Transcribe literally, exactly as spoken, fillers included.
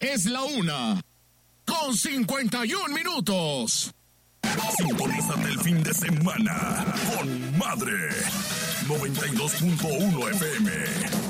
Es la una, con cincuenta y un minutos. Sintonízate el fin de semana con Madre noventa y dos punto uno F M.